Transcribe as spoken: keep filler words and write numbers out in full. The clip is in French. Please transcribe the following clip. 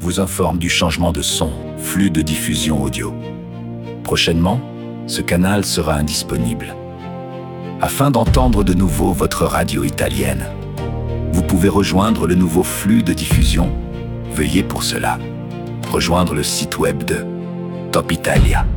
vous informe du changement de son, flux de diffusion audio. Prochainement, ce canal sera indisponible. Afin d'entendre de nouveau votre radio italienne, vous pouvez rejoindre le nouveau flux de diffusion. Veuillez pour cela rejoindre le site web de Top Italia.